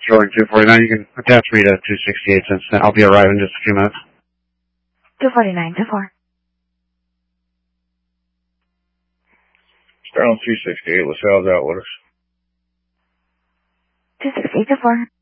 Jordan 249. You can attach me to 268 since I'll be arriving in just a few minutes. 249 to 4. Starling 268, LaSalle's out with us. 268 to 4.